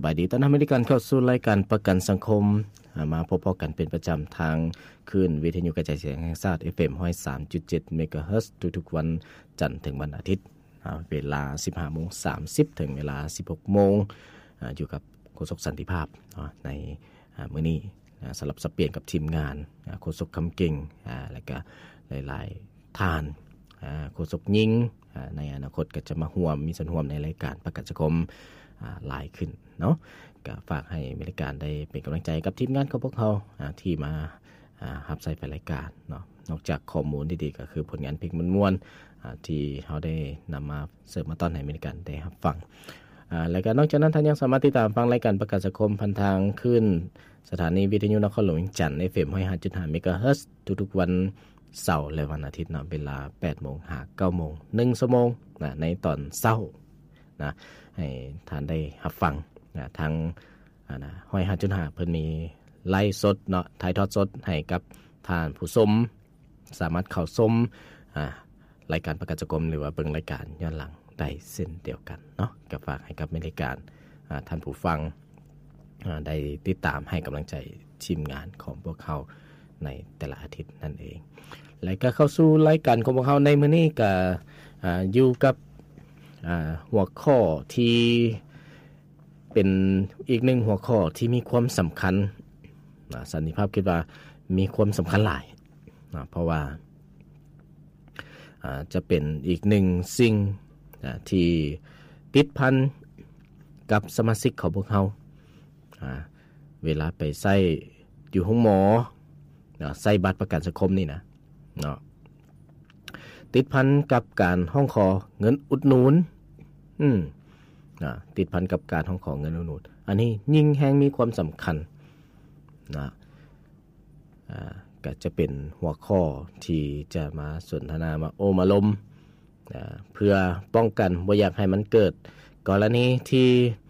บายดีต้อนรับผู้ฟังเข้าสู่รายการประกันสังคมมาพบกันเป็นประจำทางคลื่นวิทยุกระจายเสียงแห่งชาติ FM 103.7 เมกะเฮิรตซ์ทุกๆวันจันทร์ถึงวันอาทิตย์เวลา 15:30 ถึงเวลา 16:00 นอยู่กับโฆษกสันติภาพในมื้อนี้สลับสับเปลี่ยนกับทีมงานโฆษกคำเก่งแล้วก็หลายๆท่านโฆษกหญิงในอนาคตก็จะมาร่วมมีส่วนร่วมในรายการประกันสังคมหลายขึ้นเนาะก็ฝากให้บริการได้เป็นกำลังใจกับทีมงานของพวกเขาที่มารับใช้รายการเนาะนอกจากข้อมูลดีๆก็คือผลงานเพลงม่วนๆที่เขาได้นำมาเสิร์ฟมาต้อนให้บริการได้รับฟังแล้วก็นอกจากนั้นท่านยังสามารถติดตามฟังรายการประกันสังคมผ่านทางขึ้นสถานีวิทยุนครหลวงจันทร์ FM 105.5 เมกะเฮิรตซ์ทุกๆวันเสาร์และวันอาทิตย์เนาะเวลา 8:00 น ถึง 9:00 น 1 ชั่วโมงในตอนเช้านะให้ท่านได้รับฟังทาง105.5 เพิ่นมีไลฟ์สดเนาะถ่ายทอดสดให้กับท่านผู้ชมสามารถเข้าชมรายการประกันสังคมหรือว่าเบิ่งรายการย้อนหลังได้เช่นเดียวกันเนาะก็ฝากให้กับรายการท่านผู้ฟังได้ติดตามให้กำลังใจทีมงานของพวกเขาในแต่ละอาทิตย์นั่นเองแล้วก็เข้าสู่รายการของพวกเขาในมื้อนี้ก็อยู่กับหัวข้อที่เป็นอีกหนึ่งหัวข้อที่มีความสำคัญสันติภาพคิดว่ามีความสำคัญหลายเพราะว่าจะเป็นอีกหนึ่งสิ่งที่ติดพันกับสมาชิกของพวกเขาเวลาไปใช้อยู่ห้องหมอใช้บัตรประกันสังคมนี่นะเนาะติดพันกับการห้องขอเงินอุดหนุนติดพันกับการห้องขอเงินอุดหนุนอันนี้ยิ่งแฮงมีความสำคัญนะก็จะเป็นหัวข้อที่จะมาสนทนามาโอมาลมเพื่อป้องกันบ่อยากให้มันเกิดกรณีที่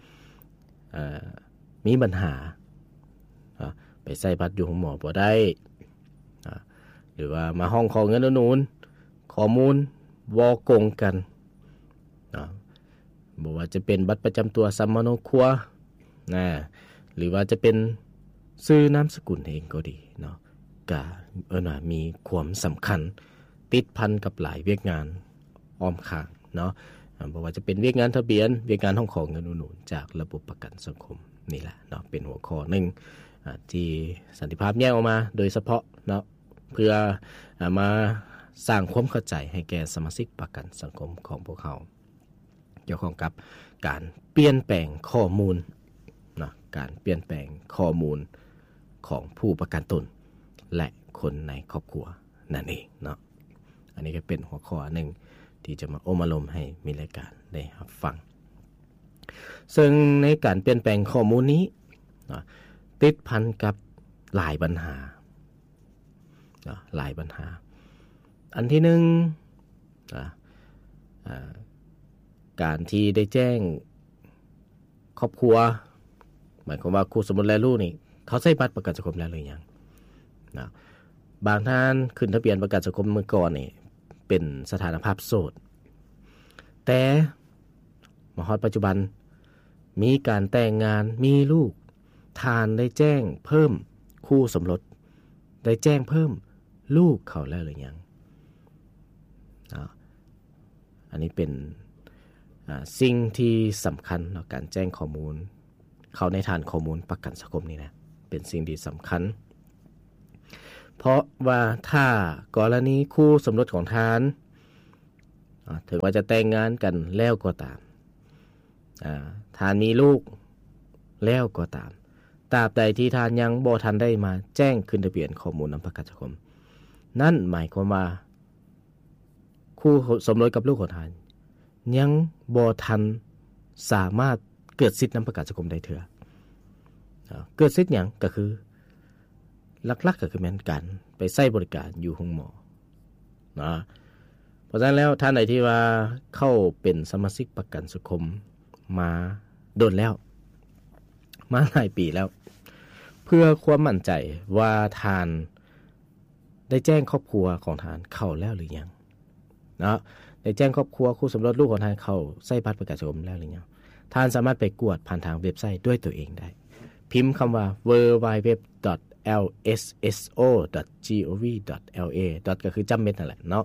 มีปัญหาไปใส่บัตรอยู่ของหมอบ่ได้หรือว่ามาห้องขอเงินอุดหนุนข้อมูลวอกงกันบอกว่าจะเป็นบัตรประจำตัวสัมมโนครัวหรือว่าจะเป็นชื่อนามสกุลเองก็ดีเนาะก็มีความสำคัญติดพันกับหลายเวียกงานอ้อมข้างเนาะบอกว่าจะเป็นเวียกงานทะเบียนเวียกงานห้องของเงินอุดหนุนจากระบบประกันสังคมนี่แหละเนาะเป็นหัวข้อหนึ่งที่สันติภาพแยกออกมาโดยเฉพาะเนาะเพื่อมาสร้างความเข้าใจให้แก่สมาชิกประกันสังคมของพวกเขาเกี่ยวข้องกับการเปลี่ยนแปลงข้อมูลนะการเปลี่ยนแปลงข้อมูลของผู้ประกันตนและคนในครอบครัวนั่นเองเนาะอันนี้ก็เป็นหัวข้อหนึ่งที่จะมาโอมาลมให้มีรายการได้รับฟังซึ่งในการเปลี่ยนแปลงข้อมูลนี้ติดพันกับหลายปัญหาหลายปัญหาอันที่หนึ่งการที่ได้แจ้งครอบครัวหมายความว่าคู่สมรสและลูกนี่เขาใช้บัตรประกันสังคมแล้วหรือยังนะบางท่านขึ้นทะเบียนประกันสังคมเมื่อก่อนนี่เป็นสถานภาพโสดแต่มาฮอดปัจจุบันมีการแต่งงานมีลูกทานได้แจ้งเพิ่มคู่สมรสได้แจ้งเพิ่มลูกเขาแล้วหรือยังอันนี้เป็นสิ่งที่สำคัญในการแจ้งข้อมูลเข้าในฐานข้อมูลประกันสังคมนี่นะเป็นสิ่งที่สำคัญเพราะว่าถ้ากรณีคู่สมรสของทานถึงว่าจะแต่งงานกันแล้วก็ตามทานมีลูกแล้วก็ตามตราบใดที่ทานยังบ่ทันได้มาแจ้งขึ้นทะเบียนข้อมูลนำประกันสังคมนั่นหมายความว่าคู่สมรสกับลูกของทานยังบ่ทันสามารถเกิดสิทธินำประกันสังคมได้เถื่อเกิดสิทธิ์หยังก็คือหลักๆก็คือแม่นกันไปใช้บริการอยู่ห้องหมอนะเพราะฉะนั้นแล้วท่านใดที่ว่าเข้าเป็นสมาชิกประกันสังคมมาโดนแล้วมาหลายปีแล้วเพื่อความมั่นใจว่าทานได้แจ้งครอบครัวของทานเข้าแล้วหรือยังนะได้แจ้งครอบครัวคู่สมรสลูกของทานเข้าใช้บัตรประกันสังคมแล้วหรือยังท่านสามารถไปกวดผ่านทางเว็บไซต์ด้วยตัวเองได้พิมพ์คำว่า www.lsso.gov.la ก็คือจำเม็ดนั่นแหละเนาะ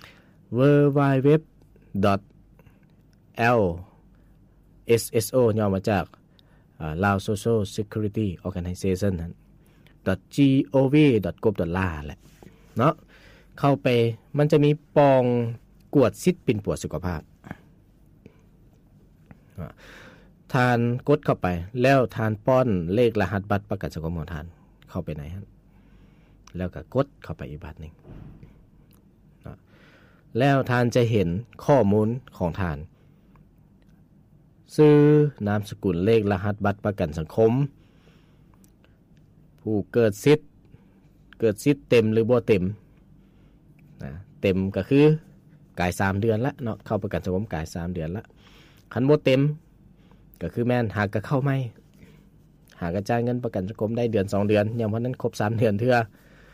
www.lsso ย่อมาจากLao Social Security Organization .gov.la แหละเนาะเข้าไปมันจะมีปองกวดสิทธิ์ปิ่นปวดสุขภาพทานกดเข้าไปแล้วทานป้อนเลขรหัสบัตรประกันสังคมของทานเข้าไปไหนฮะแล้วก็กดเข้าไปอีกบัตรนึงแล้วทานจะเห็นข้อมูลของทานชื่อนามสกุลเลขรหัสบัตรประกันสังคมผู้เกิดสิทธิ์เต็มหรือบ่เต็มเต็มก็คือกาย3เดือนละเนาะเข้าประกันสังคมกาย3เดือนละคันบ่เต็มก็คือแม่นหากก็เข้าไม่หากกระจ่ายเงินประกันสังคมได้เดือน2เดือนยังเพราะนั้นครบ3เดือนเทื่อ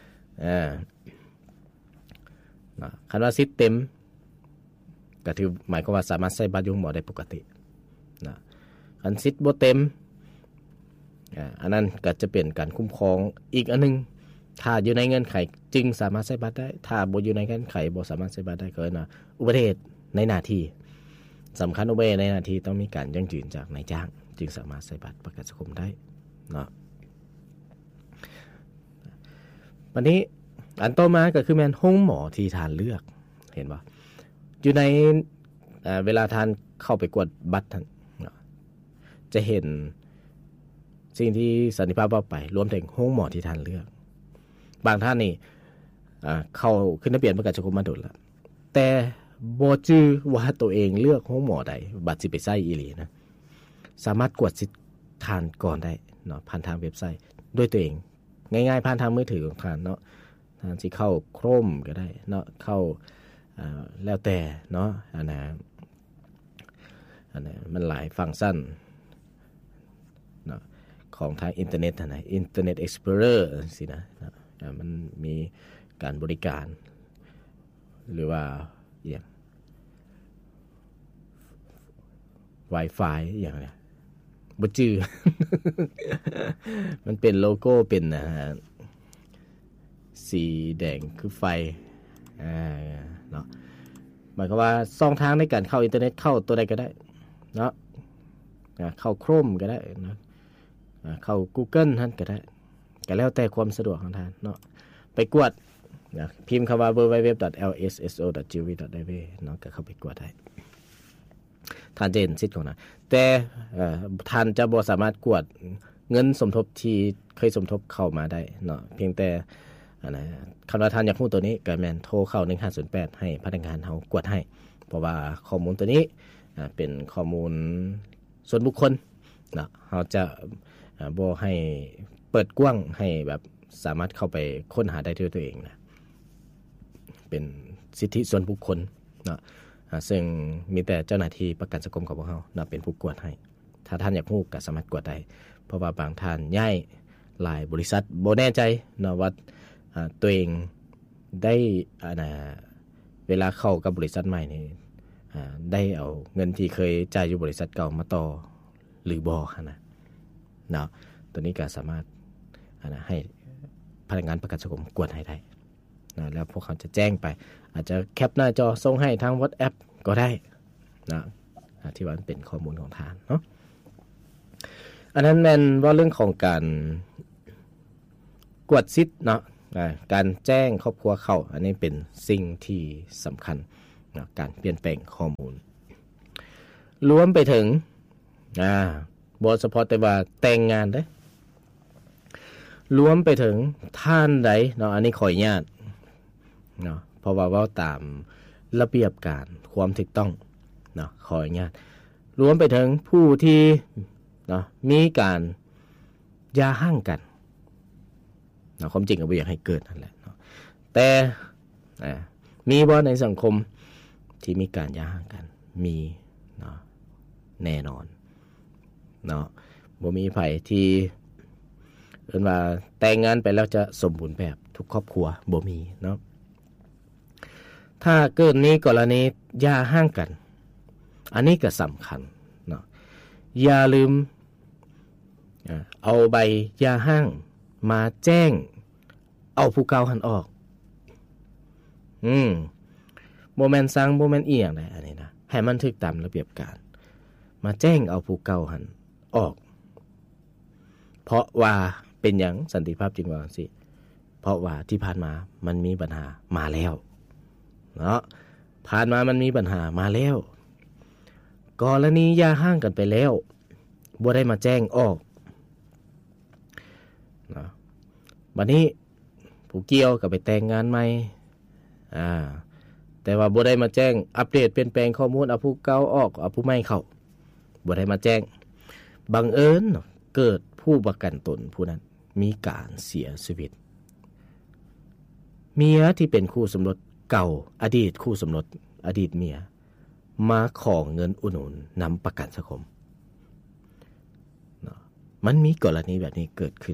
คันว่าสิทธิ์เต็มก็ถือหมายความว่าสามารถใช้บัตรอยู่หมอได้ปกตินะคันสิทธิ์บ่เต็มอันนั้นก็จะเป็นการคุ้มครองอีกอันนึงถ้าอยู่ในเงื่อนไขจึงสามารถใช้บัตรได้ถ้าบ่อยู่ในเงื่อนไขบ่สามารถใช้บัตรได้ก็นะอุบัติเหตุในหน้าที่สำคัญอุบัติเหตุในหน้าที่ต้องมีการยั่งยืนจากนายจ้างจึงสามารถใช้บัตรประกันสังคมได้เนาะวันนี้อันต่อมาก็คือแม่นห้องหมอที่ทานเลือกเห็นบ่อยู่ในเวลาทานเข้าไปกวดบัตรท่านจะเห็นสิ่งที่สันนิภาพว่าไปรวมถึงห้องหมอที่ทานเลือกบางท่านนี่เข้าขึ้นทะเบียนประกันสังคมมาโดนแล้วแต่บ่จื้อว่าตัวเองเลือกห้องหมอใดบัตรสิไปใช้อีหลีนะสามารถกวดสิทธิ์ทานก่อนได้เนาะผ่านทางเว็บไซต์ด้วยตัวเองง่ายๆผ่านทางมือถือของทานเนาะทานสิเข้า Chrome ก็ได้เนาะเข้าแล้วแต่เนาะอันนั้นมันหลายฟังก์ชันเนาะของทางอินเทอร์เน็ตนะ Internet Explorer สินะมันมีการบริการหรือว่าอย่าง Wi-Fi อย่างเนี้ยบ่จื้อ มันเป็นโลโก้เป็นสีแดงคือไฟเนาะหมายความว่าช่องทางในการเข้าอินเทอร์เน็ตเข้าตัวใดก็ได้เนาะเข้า Chrome ก็ได้นะเข้า Google ท่านก็ได้ก็แล้วแต่ความสะดวกของท่านเนาะไปกวดนะพิมพ์คำว่า www.lsso.gov.la เนาะก็เข้าไปกวดได้ท่านจะเห็นสิทธิ์ของท่านแต่ท่านจะบ่สามารถกวดเงินสมทบที่เคยสมทบเข้ามาได้เนาะเพียงแต่คำว่าท่านอยากรู้ตัวนี้ก็แม่นโทรเข้า1508ให้พนักงานเฮากวดให้เพราะว่าข้อมูลตัวนี้เป็นข้อมูลส่วนบุคคลเนาะเฮาจะบ่ให้เปิดกว้างให้แบบสามารถเข้าไปค้นหาได้ด้วยตัวเองนะเป็นสิทธิส่วนบุคคลเนาะซึ่งมีแต่เจ้าหน้าที่ประกันสังคมของพวกเฮาเนาะเป็นผู้กวดให้ถ้าท่านอยากรู้ก็สามารถกวดได้เพราะว่าบางท่านย้ายหลายบริษัทบ่แน่ใจเนาะว่าตัวเองได้เวลาเข้ากับบริษัทใหม่นี่ได้เอาเงินที่เคยจ่ายอยู่บริษัทเก่ามาต่อหรือบ่นะเนาะตัวนี้ก็สามารถให้พนักงานประกันสังคมกวดให้ได้นะแล้วพวกเขาจะแจ้งไปอาจจะแคปหน้าจอส่งให้ทาง WhatsApp ก็ได้นะที่ว่าเป็นข้อมูลของทานเนาะอันนั้นแม่นว่าเรื่องของการกวดสิทธิ์เนาะการแจ้งครอบครัวเข้าอันนี้เป็นสิ่งที่สำคัญนะการเปลี่ยนแปลงข้อมูลรวมไปถึงบ่เฉพาะแต่ว่าแต่งงานเด้รวมไปถึงท่านใดเนาะอันนี้ขออนุญาตเนาะเพราะว่าตามระเบียบการความถูกต้องเนาะขออนุญาตรวมไปถึงผู้ที่เนาะมีการหย่าร้างกันเนาะความจริงก็บ่อยากให้เกิดนั่นแหละเนาะแต่มีบ่ในสังคมที่มีการหย่าร้างกันมีเนาะแน่นอนเนาะบ่มีไผที่เอิ้นว่าแต่งงานไปแล้วจะสมบูรณ์แบบทุกครอบครัวบ่มีเนาะถ้าเกิดนี้กรณีหย่าร้างกันอันนี้ก็สำคัญเนาะอย่าลืมเอาใบยาห้างมาแจ้งเอาผู้เก่าหันออกบ่แม่นสั่งบ่แม่นอีหยังได้อันนี้นะให้มันถูกตามระเบียบการมาแจ้งเอาผู้เก่าหันออกเพราะว่าเป็นหยังสันติภาพจึงว่าจังซี่เพราะว่าที่ผ่านมามันมีปัญหามาแล้วเนาะผ่านมามันมีปัญหามาแล้วกรณีอย่าห่างกันไปแล้วบ่ได้มาแจ้งออกนะบัดนี้ผู้เกี่ยวก็ไปแต่งงานใหม่แต่ว่าบ่ได้มาแจ้งอัปเดตเปลี่ยนแปลงข้อมูลเอาผู้เก่าออกเอาผู้ใหม่เข้าบ่ได้มาแจ้งบังเอิญเกิดผู้ประกันตนผู้นั้นมีการเสียชีวิตเมียที่เป็นคู่สมรสเก่าอดีตคู่สมรสอดีตเมียมาขอเงินอุดหนุนนำประกันสังคมมันมีกรณีแบบนี้เกิดขึ้น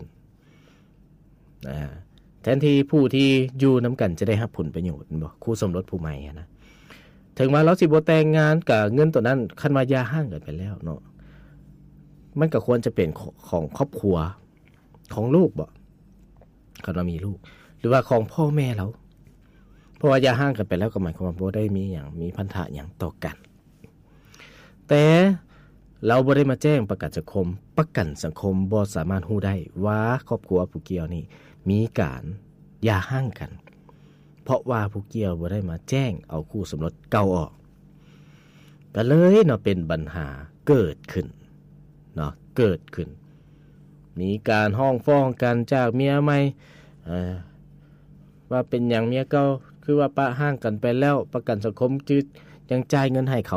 แทนที่ผู้ที่อยู่นำกันจะได้รับผลประโยชน์บ่คู่สมรสผู้ใหม่นะถึงว่าเราสิบ่แต่งงานกับเงินตัวนั้นคันว่าอย่าห่างกันไปแล้วเนาะมันก็ควรจะเป็นของครอบครัวของลูกบ่คันว่ามีลูกหรือว่าของพ่อแม่เราเพราะว่าอย่าห่างกันไปแล้วก็หมายความว่าบ่ได้มีหยังมีพันธะหยังต่อกันแต่เราบ่ได้มาแจ้งประกันสังคมประกันสังคมบ่สามารถรู้ได้ว่าครอบครัวผู้เกี่ยวนี่มีการอย่าห่างกันเพราะว่าผู้เกี่ยวบ่ได้มาแจ้งเอาคู่สมรสเก่าออกก็เลยเนาะเป็นปัญหาเกิดขึ้นเนาะเกิดขึ้นมีการห้องฟ้องกันจากเมียใหม่ว่าเป็นหยังเมียเก่าคือว่าปะห่างกันไปแล้วประกันสังคมจึงยังจ่ายเงินให้เขา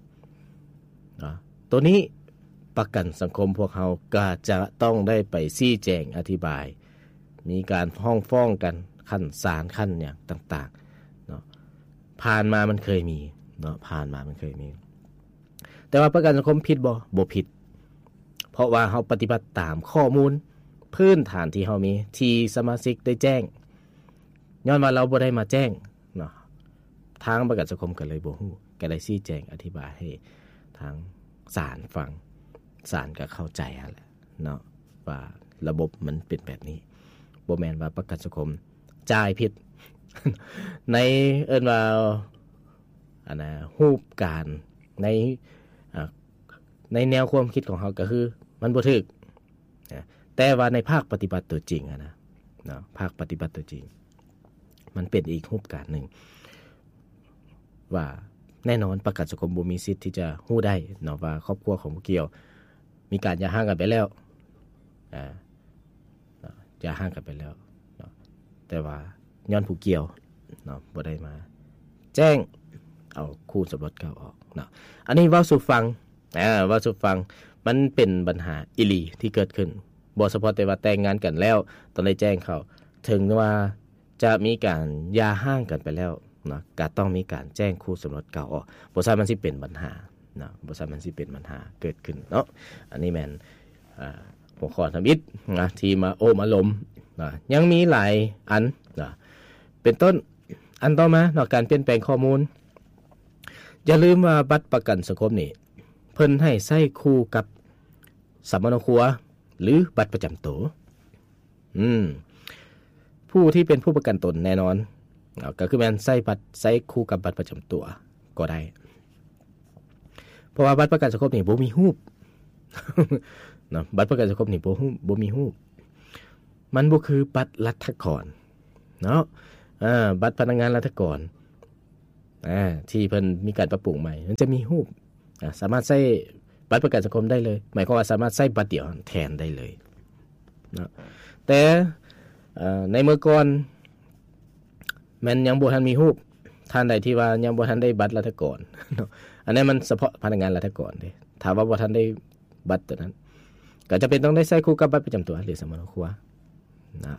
ตัวนี้ประกันสังคมพวกเขาก็จะต้องได้ไปชี้แจงอธิบายมีการห้องฟ้องกันขั้นศาลขั้นอย่างต่างๆเนาะผ่านมามันเคยมีเนาะผ่านมามันเคยมีแต่ว่าประกันสังคมผิดบ่ผิดเพราะว่าเขาปฏิบัติตามข้อมูลพื้นฐานที่เขามีที่สมาชิกได้แจ้งย้อนว่าเราบ่ได้มาแจ้งเนาะทางประกันสังคมก็เลยบ่ฮู้ก็ได้ชี้แจงอธิบายให้ทางศาลฟังศาลก็เข้าใจแหละเนาะว่าระบบมันเป็นแบบนี้บ่แม่นว่าประกันสังคมจ่ายผิด ในเอิ้นว่ารูปการในแนวความคิดของเขาก็คือมันบ่ถูกแต่ว่าในภาคปฏิบัติตัวจริงเนาะภาคปฏิบัติตัวจริงมันเป็นอีกรูปการหนึ่งว่าแน่นอนประกันสังคมบ่มีสิทธิ์ที่จะฮู้ได้เนาะว่าครอบครัวของผู้เกี่ยวมีการหย่าร้างกันไปแล้วหย่าร้างกันไปแล้วเนาะแต่ว่าย้อนผู้เกี่ยวเนาะบ่ได้มาแจ้งเอาคู่สมรสเก่าออกเนาะอันนี้เว้าสู่ฟังเว้าสู่ฟังมันเป็นปัญหาอีหลีที่เกิดขึ้นบ่เฉพาะแต่ว่าแต่งงานกันแล้วต้องได้แจ้งเขาถึงว่าจะมีการหย่าร้างกันไปแล้วนะก็ต้องมีการแจ้งคู่สมรสเก่าออกบ่ซั่นมันสิเป็นปัญหานะบ่ซั่นมันสิเป็นปัญหาเกิดขึ้นเนาะอันนี้แม่นหัวข้อทำอิฐนะที่มาโอ้มาลมนะยังมีหลายอันนะเป็นต้นอันต่อมาเนาะการเปลี่ยนแปลงข้อมูลอย่าลืมว่าบัตรประกันสังคมนี่เพิ่นให้ใช้คู่กับสมรครัวหรือบัตรประจำตัวผู้ที่เป็นผู้ประกันตนแน่นอนก็คือแม่นใช้คู่กับบัตรประจำตัวก็ได้เพราะว่าบัตรประกันสังคมนี่บ่มีรูป เนาะบัตรประกันสังคมนี่บ่มีรูปมันบ่คือบัตรรัฐกรเนาะบัตรพนักงานรัฐกรที่เพิ่นมีการปรับปรุงใหม่มันจะมีรูปสามารถใช้บัตรประกันสังคมได้เลยหมายความว่าสามารถใช้บัตรเดียวแทนได้เลยเนาะแต่ในเมื่อก่อนมันยังบ่ทันมีรูปท่านใดที่ว่ายังบ่ทันได้บัตรรัฐกรเนาะอันนั้นมันเฉพาะพนักงานรัฐกรเด้ถ้าว่าบ่ทันได้บัตรตัวนั้นก็จะเป็นต้องได้ใช้คู่กับบัตรประจำตัวหรือสมรครัวนะ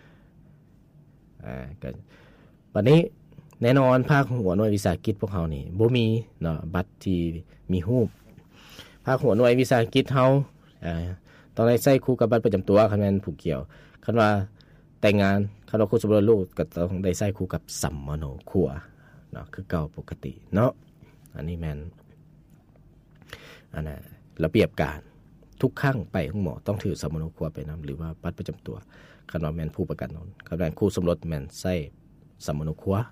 ก็บัดนี้แน่นอนภาคหัวหน่วยวิสาหกิจพวกเฮานี่บ่มีเนาะบัตรที่มีรูปภาคหัวหน่วยวิสาหกิจเฮาต้องได้ใช้คู่กับบัตรประจำตัวคันแม่นผู้เกี่ยวคันว่าแต่งงานคันว่าคู่สมรสลูกก็ต้องได้ใช้คู่กับสัมมโนครัวเนาะคือเก่าปกติเนาะอันนี้แม่นอันน่ะระเบียบการทุกครั้งไปห้องหมอต้องถือสมโนครัวไปนำหรือว่าบัตรประจำตัวคันว่าแม่นผู้ประกันตนคันแม่นคู่สมรสแม่นใช้สมโนครัว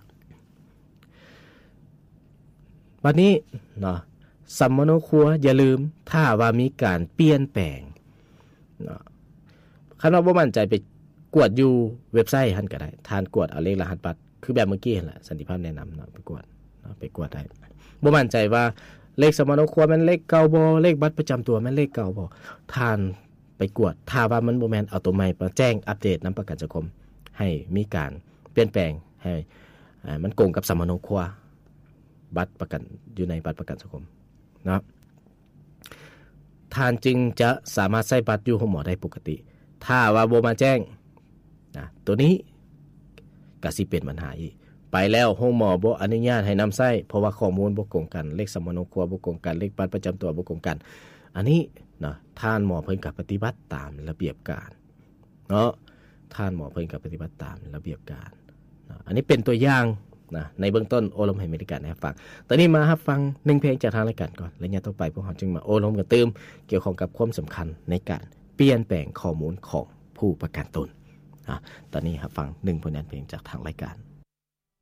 บัดนี้เนาะสมโนครัวอย่าลืมถ้าว่ามีการเปลี่ยนแปลงเนาะคันว่าบ่มั่นใจไปกวดอยู่เว็บไซต์หั่นก็ได้ทานกวดเอาเลขรหัสบัตรคือแบบเมื่อกี้นั่นแหละสันติภาพแนะนำเนาะไปกวดเนาะไปกวดได้บ่มั่นใจว่าเลขสมโนครัวมันเลขเก่าบ่เลขบัตรประจำตัวมันเลขเก่าบ่ทานไปกวดถ้าว่ามันบ่แม่นเอาตัวใหม่มาแจ้งอัปเดตนำประกันสังคมให้มีการเปลี่ยนแปลงให้มันตรงกับสมโนครัวบัตรประกันอยู่ในบัตรประกันสังคมเนาะทานจึงจะสามารถใช้บัตรอยู่ห้องหมอได้ปกติถ้าว่าบ่มาแจ้งนะตัวนี้ก็สิเป็นปัญหาอีกไปแล้วห้องหมอบ่อนุญาตให้นำใช้เพราะว่าข้อมูลบ่ตรงกันเลขสมโนครัวบ่ตรงกันเลขบัตรประจำตัวบ่ตรงกันอันนี้เนาะท่านหมอเพิ่นก็ปฏิบัติตามระเบียบการเนาะท่านหมอเพิ่นก็ปฏิบัติตามระเบียบการนะอันนี้เป็นตัวอย่างนะในเบื้องต้นโอลมให้บริการให้ฟังตอนนี้มารับฟัง1เพลงจากทางรายการก่อนแล้วเนี่ยต่อไปพวกเราจึงมาโอลมกันเติมเกี่ยวข้องกับความสำคัญในการเปลี่ยนแปลงข้อมูลของผู้ประกันตนตอนนี้รับฟัง1ผลงานเพลงจากทางรายการ